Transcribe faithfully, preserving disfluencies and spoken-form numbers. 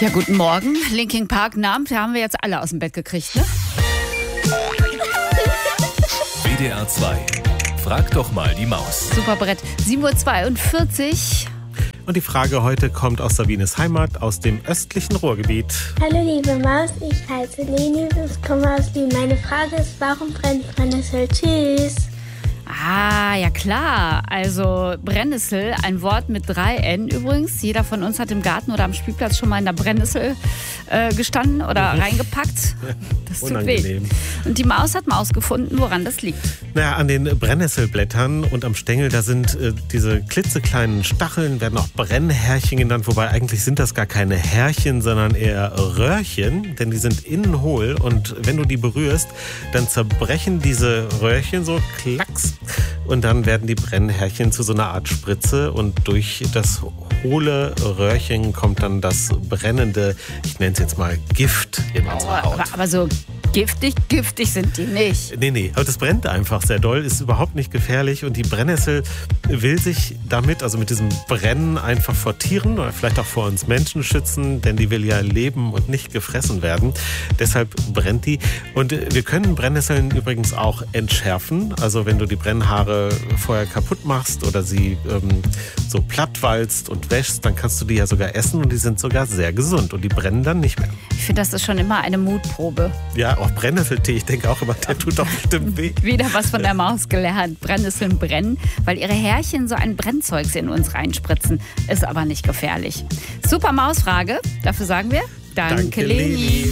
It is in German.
Ja, guten Morgen. Linkin Park Namen, da haben wir jetzt alle aus dem Bett gekriegt, ne? W D R zwei. Frag doch mal die Maus. Super Brett. sieben Uhr zweiundvierzig. Und die Frage heute kommt aus Sabines Heimat, aus dem östlichen Ruhrgebiet. Hallo liebe Maus, ich heiße Leni, ich komme aus Wien. Meine Frage ist, warum brennt Brennnessel? Tschüss. Ah, ja klar. Also Brennnessel, ein Wort mit drei N übrigens. Jeder von uns hat im Garten oder am Spielplatz schon mal in der Brennnessel äh, gestanden oder mhm. reingepackt. Das tut Unangenehm. weh. Und die Maus hat Maus gefunden, woran das liegt. Naja, an den Brennnesselblättern und am Stängel, da sind äh, diese klitzekleinen Stacheln, werden auch Brennhärchen genannt, wobei eigentlich sind das gar keine Härchen, sondern eher Röhrchen, denn die sind innen hohl und wenn du die berührst, dann zerbrechen diese Röhrchen so klacks und dann werden die Brennhärchen zu so einer Art Spritze und durch das hohle Röhrchen kommt dann das brennende, ich nenne es jetzt mal Gift in unsere Haut. Aber, aber so giftig, giftig sind die nicht. Nee, nee, aber das brennt einfach sehr doll, ist überhaupt nicht gefährlich und die Brennnessel will sich damit, also mit diesem Brennen einfach vor Tieren oder vielleicht auch vor uns Menschen schützen, denn die will ja leben und nicht gefressen werden. Deshalb brennt die und wir können Brennnesseln übrigens auch entschärfen, also wenn du die Brennhaare vorher kaputt machst oder sie ähm, so plattwalzt und wäschst, dann kannst du die ja sogar essen und die sind sogar sehr gesund und die brennen dann nicht mehr. Ich finde, das ist schon immer eine Mutprobe. Ja, auch Brennnesseltee, ich denke auch immer, der tut doch bestimmt weh. Wieder was von der Maus gelernt. Brennnesseln brennen, weil ihre Härchen so ein Brennzeugs in uns reinspritzen. Ist aber nicht gefährlich. Super Mausfrage, dafür sagen wir Danke, Danke Leni. Leni.